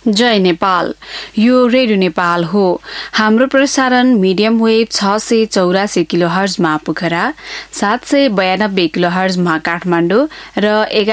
जय नेपाल, यो रेडियो नेपाल हो। हाम्रो प्रसारण मिडियम वेभ 684 किलोहर्जमा पोखरा, 792 किलोहर्जमा काठमाडौँ र